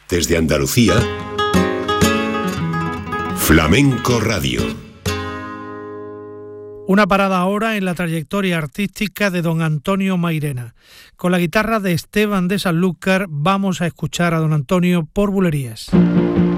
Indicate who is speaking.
Speaker 1: Desde Andalucía, Flamenco Radio.
Speaker 2: Una parada ahora en la trayectoria artística de don Antonio Mairena. Con la guitarra de Esteban de Sanlúcar vamos a escuchar a don Antonio por bulerías.